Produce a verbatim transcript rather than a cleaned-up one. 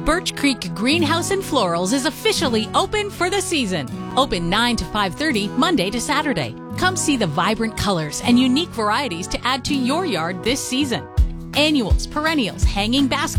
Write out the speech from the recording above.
Birch Creek Greenhouse and Florals is officially open for the season. Open nine to five thirty, Monday to Saturday. Come see the vibrant colors and unique varieties to add to your yard this season. Annuals, perennials, hanging baskets,